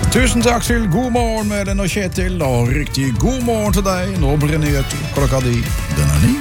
Tusen takk til God morgen med den og Kjetil, og riktig god morgen til deg. Nå blir det nyheter, klokka di, den er 9.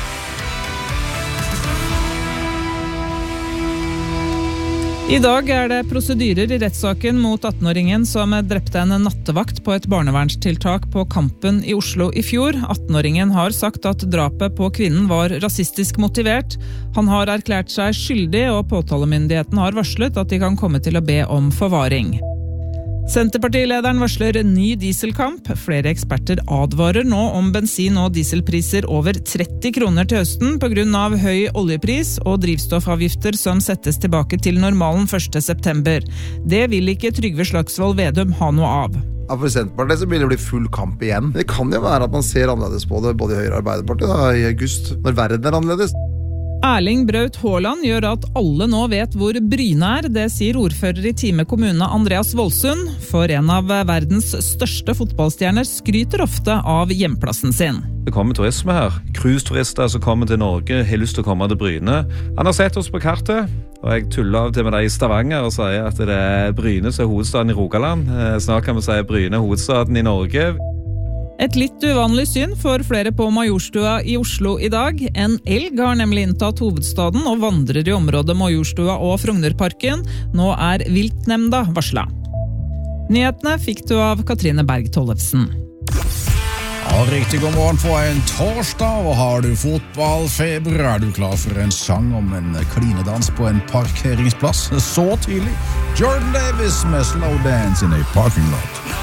I dag er det prosedyrer i rettssaken mot 18-åringen som drepte en nattevakt på et barnevernstiltak på Kampen i Oslo i fjor. 18-åringen har sagt at drapet på kvinnen var rasistisk motivert. Han har erklært seg skyldig, og påtalemyndigheten har varslet at de kan komme til å be om forvaring. Senterpartilederen varsler ny dieselkamp. Flere eksperter advarer nå om bensin- og dieselpriser over 30 kroner til høsten på grunn av høy oljepris og drivstoffavgifter som settes tilbake til normalen 1. september. Det vil ikke Trygve Slagsvold Vedum ha noe av. Ja, for Senterpartiet så begynner det å bli full kamp igjen. Det kan jo være at man ser annerledes på det, både i Høyre og Arbeiderpartiet da, i august, når verden er annerledes. Erling Braut Haaland gjør at alle nå vet hvor Bryne er. Det sier ordfører i Time kommune Andreas Voldsund. For en av verdens største fotballstjerner skryter ofte av hjemplassen sin. Det kommer turisme her. Cruise-turister som kommer til Norge, har lyst til å komme til Bryne. Han har sett oss på kartet, og jeg tuller av til med deg i Stavanger og sier at det er Bryne som er hovedstaden i Rogaland. Snart kan vi si Bryne er hovedstaden i Norge. Et litt uvanlig syn for flere på Majorstua i Oslo i dag. En elg har nemlig inntatt hovedstaden og vandrer i området Majorstua og Frognerparken. Nå er viltnemnda varslet. Nyhetene fikk du av Katrine Berg Tollefsen. Ja, riktig god morgen på en torsdag, og har du fotballfeber, er du klar for en sang om en klinedans på en parkeringsplass så tidlig? Jordan Davis med Slow Dance in a Parking Lot.